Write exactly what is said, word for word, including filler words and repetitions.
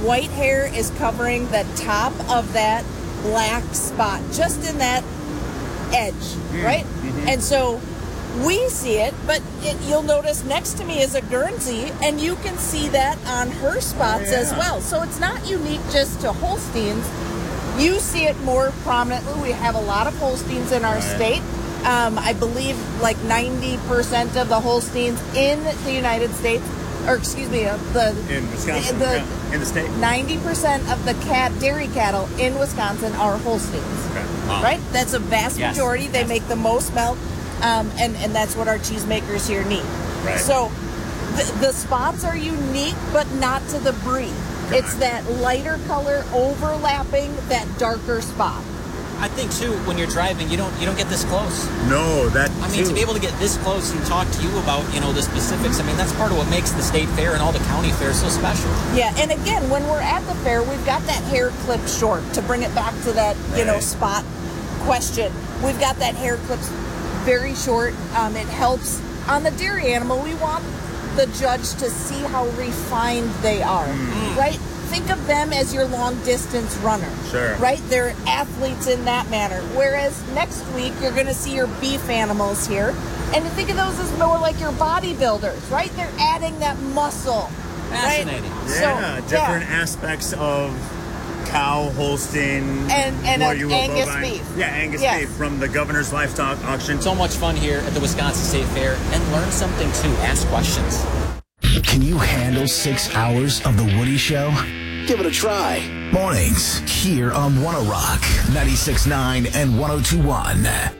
white hair is covering the top of that black spot, just in that edge, mm. right? Mm-hmm. And so we see it, but it, you'll notice next to me is a Guernsey, and you can see that on her spots oh, yeah. as well. So it's not unique just to Holsteins. You see it more prominently. We have a lot of Holsteins in our right. state. Um, I believe like ninety percent of the Holsteins in the United States, or excuse me, uh, the in Wisconsin, the, yeah, in the state, ninety percent of the cat dairy cattle in Wisconsin are Holsteins. Okay. Wow. Right? That's a vast yes. majority. They yes. make the most milk, um, and and that's what our cheesemakers here need. Right. So the, the spots are unique, but not to the breed. God. It's that lighter color overlapping that darker spot. I think too, when you're driving, you don't you don't get this close. No, that. I mean, too. to be able to get this close and talk to you about you know the specifics. I mean, that's part of what makes the state fair and all the county fairs so special. Yeah, and again, when we're at the fair, we've got that hair clipped short to bring it back to that you right. know spot question. We've got that hair clipped very short. Um, it helps on the dairy animal. We want the judge to see how refined they are, mm. right? Think of them as your long distance runner. Sure. Right? They're athletes in that manner. Whereas next week you're going to see your beef animals here. And to think of those as more like your bodybuilders, right? They're adding that muscle. Fascinating. Right? Yeah, so, different yeah. aspects of cow, Holstein, and, and more a, you Angus bovine. beef. Yeah, Angus yes. beef from the Governor's Livestock Auction. So much fun here at the Wisconsin State Fair, and learn something too. Ask questions. Can you handle six hours of The Woody Show? Give it a try. Mornings here on One O Rock, ninety-six point nine and one oh two point one.